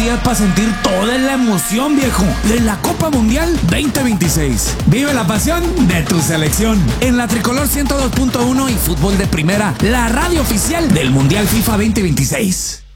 días para sentir toda la emoción, viejo, de la Copa Mundial 2026. Vive la pasión de tu selección en la Tricolor 102.1 y Fútbol de Primera, la radio oficial del Mundial FIFA 2026.